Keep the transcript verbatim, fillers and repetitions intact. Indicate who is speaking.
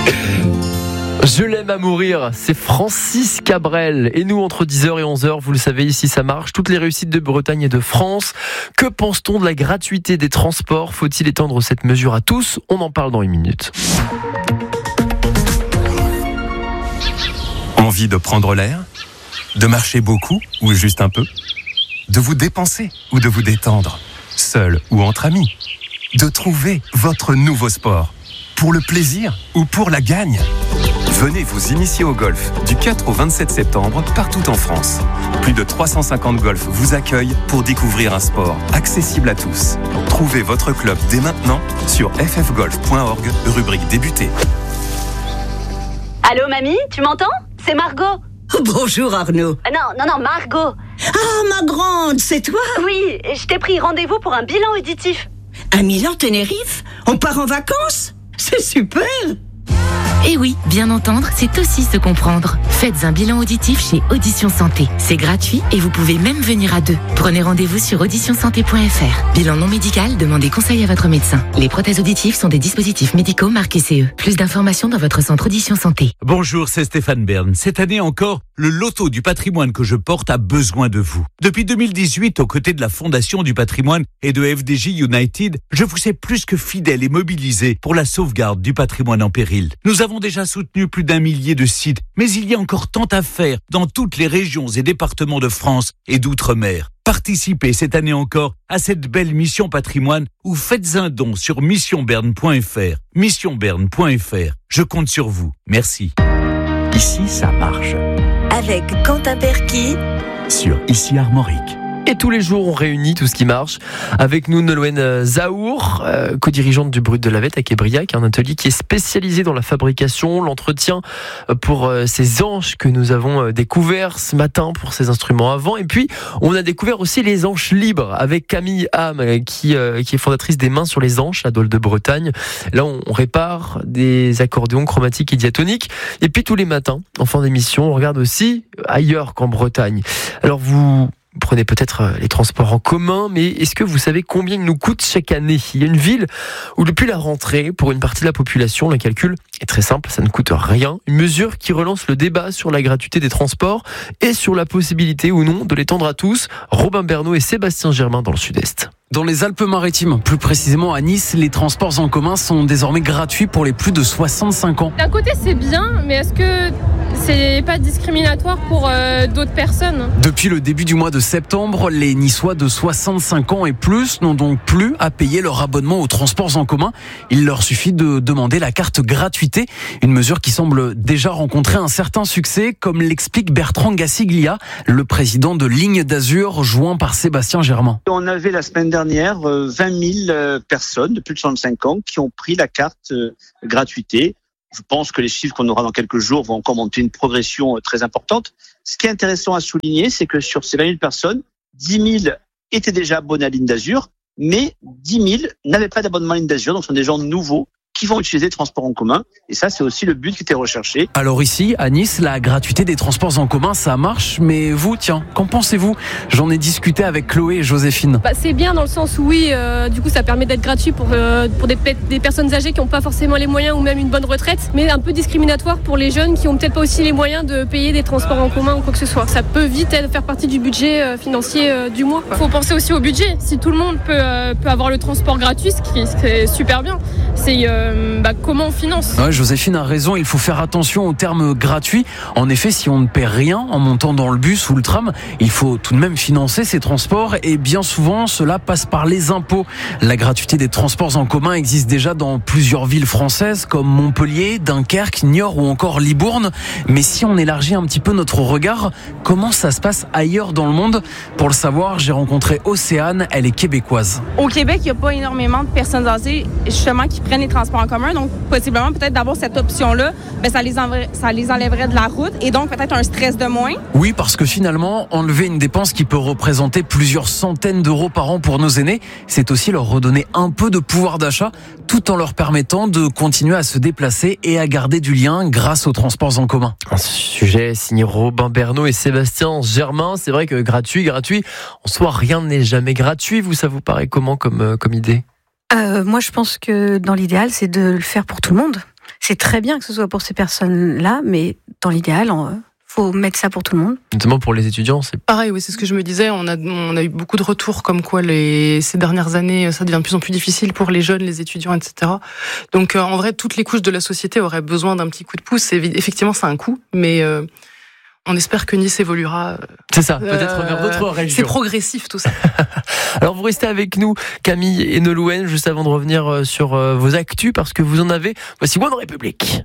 Speaker 1: Je l'aime à mourir, c'est Francis Cabrel. Et nous, entre dix heures et onze heures, vous le savez, ici ça marche. Toutes les réussites de Bretagne et de France. Que pense-t-on de la gratuité des transports ? Faut-il étendre cette mesure à tous ? On en parle dans une minute.
Speaker 2: Envie de prendre l'air ? De marcher beaucoup ou juste un peu ? De vous dépenser ou de vous détendre ? Seul ou entre amis ? De trouver votre nouveau sport ? Pour le plaisir ou pour la gagne ? Venez vous initier au golf du quatre au vingt-sept septembre partout en France. Plus de trois cent cinquante golfs vous accueillent pour découvrir un sport accessible à tous. Trouvez votre club dès maintenant sur f f golf point org, rubrique débuter.
Speaker 3: Allô mamie, tu m'entends ? C'est Margot.
Speaker 4: Bonjour Arnaud.
Speaker 3: Euh, non, non, non, Margot.
Speaker 4: Ah ma grande, c'est toi ?
Speaker 3: Oui, je t'ai pris rendez-vous pour un bilan auditif.
Speaker 4: À Milan, Tenerife ? On part en vacances ? C'est super !
Speaker 5: Et oui, bien entendre, c'est aussi se comprendre. Faites un bilan auditif chez Audition Santé. C'est gratuit et vous pouvez même venir à deux. Prenez rendez-vous sur audition santé point f r. Bilan non médical, demandez conseil à votre médecin. Les prothèses auditives sont des dispositifs médicaux marqués C E. Plus d'informations dans votre centre Audition Santé.
Speaker 6: Bonjour, c'est Stéphane Bern. Cette année encore, le loto du patrimoine que je porte a besoin de vous. Depuis deux mille dix-huit, aux côtés de la Fondation du patrimoine et de F D J United, je vous ai plus que fidèle et mobilisé pour la sauvegarde du patrimoine en péril. Nous avons déjà soutenu plus d'un millier de sites, mais il y a encore tant à faire dans toutes les régions et départements de France et d'outre-mer. Participez cette année encore à cette belle mission patrimoine ou faites un don sur mission berne point f r. mission berne point f r. Je compte sur vous. Merci.
Speaker 7: Ici, ça marche.
Speaker 8: Avec Quentin Perquis
Speaker 7: sur Ici Armorique.
Speaker 1: Et tous les jours, on réunit tout ce qui marche. Avec nous, Nolwenn Zahour, euh, co-dirigeante du Brut de la Vette à Québriac, un atelier qui est spécialisé dans la fabrication, l'entretien pour euh, ces anches que nous avons euh, découverts ce matin pour ces instruments avant. Et puis, on a découvert aussi les anches libres avec Camille Ham, qui, euh, qui est fondatrice des Mains sur les Anches à Dole de Bretagne. Là, on, on répare des accordéons chromatiques et diatoniques. Et puis, tous les matins, en fin d'émission, on regarde aussi ailleurs qu'en Bretagne. Alors, vous... Vous prenez peut-être les transports en commun, mais est-ce que vous savez combien ils nous coûtent chaque année ? Il y a une ville où depuis la rentrée, pour une partie de la population, le calcul est très simple, ça ne coûte rien. Une mesure qui relance le débat sur la gratuité des transports et sur la possibilité ou non de l'étendre à tous. Robin Bernot et Sébastien Germain dans le Sud-Est.
Speaker 9: Dans les Alpes-Maritimes, plus précisément à Nice, les transports en commun sont désormais gratuits pour les plus de soixante-cinq ans.
Speaker 10: D'un côté, c'est bien, mais est-ce que c'est pas discriminatoire pour euh, d'autres personnes ?
Speaker 9: Depuis le début du mois de septembre, les Niçois de soixante-cinq ans et plus n'ont donc plus à payer leur abonnement aux transports en commun. Il leur suffit de demander la carte gratuité, une mesure qui semble déjà rencontrer un certain succès, comme l'explique Bertrand Gassiglia, le président de Ligne d'Azur, joint par Sébastien Germain.
Speaker 11: On avait la semaine dernière vingt mille personnes de plus de soixante-cinq ans qui ont pris la carte gratuité. Je pense que les chiffres qu'on aura dans quelques jours vont encore monter une progression très importante. Ce qui est intéressant à souligner, c'est que sur ces vingt mille personnes, dix mille étaient déjà abonnés à Ligne d'Azur, mais dix mille n'avaient pas d'abonnement à Ligne d'Azur, donc ce sont des gens nouveaux qui vont utiliser les transports en commun. Et ça, c'est aussi le but qui était recherché.
Speaker 9: Alors ici, à Nice, la gratuité des transports en commun, ça marche. Mais vous, tiens, qu'en pensez-vous ? J'en ai discuté avec Chloé et Joséphine.
Speaker 10: Bah, c'est bien dans le sens où, oui, euh, du coup, ça permet d'être gratuit pour, euh, pour des, des personnes âgées qui n'ont pas forcément les moyens ou même une bonne retraite, mais un peu discriminatoire pour les jeunes qui n'ont peut-être pas aussi les moyens de payer des transports en commun ou quoi que ce soit. Ça peut vite faire partie du budget euh, financier euh, du mois. Il faut penser aussi au budget. Si tout le monde peut, euh, peut avoir le transport gratuit, ce qui est super bien, c'est... Euh, Bah, comment on finance ?
Speaker 9: Ouais, Joséphine a raison, il faut faire attention au terme gratuit. En effet, si on ne paie rien en montant dans le bus ou le tram, il faut tout de même financer ces transports et bien souvent, cela passe par les impôts. La gratuité des transports en commun existe déjà dans plusieurs villes françaises comme Montpellier, Dunkerque, Niort ou encore Libourne. Mais si on élargit un petit peu notre regard, comment ça se passe ailleurs dans le monde ? Pour le savoir, j'ai rencontré Océane, elle est québécoise.
Speaker 12: Au Québec, il n'y a pas énormément de personnes âgées justement qui prennent les transports en commun, donc possiblement peut-être d'avoir cette option-là, ben ça les enlèverait, ça les enlèverait de la route et donc peut-être un stress de moins.
Speaker 9: Oui, parce que finalement, enlever une dépense qui peut représenter plusieurs centaines d'euros par an pour nos aînés, c'est aussi leur redonner un peu de pouvoir d'achat, tout en leur permettant de continuer à se déplacer et à garder du lien grâce aux transports en commun.
Speaker 1: Un sujet signé Robin Bernot et Sébastien Germain. C'est vrai que gratuit, gratuit, en soi, rien n'est jamais gratuit. Vous, ça vous paraît comment comme, comme idée ?
Speaker 13: Euh, moi, je pense que dans l'idéal, c'est de le faire pour tout le monde. c'est très bien que ce soit pour ces personnes-là, mais dans l'idéal, il faut mettre ça pour tout le monde.
Speaker 1: Notamment pour les étudiants, c'est
Speaker 14: pareil. Oui, c'est ce que je me disais. On a, on a eu beaucoup de retours comme quoi les, ces dernières années, ça devient de plus en plus difficile pour les jeunes, les étudiants, et cetera. Donc, euh, en vrai, toutes les couches de la société auraient besoin d'un petit coup de pouce. Et, effectivement, c'est un coup, mais euh, on espère que Nice évoluera.
Speaker 1: C'est ça, peut-être euh, vers d'autres régions.
Speaker 14: C'est progressif, tout ça.
Speaker 1: Alors, vous restez avec nous, Camille et Nolwenn, juste avant de revenir sur vos actus, parce que vous en avez. Voici One Republic.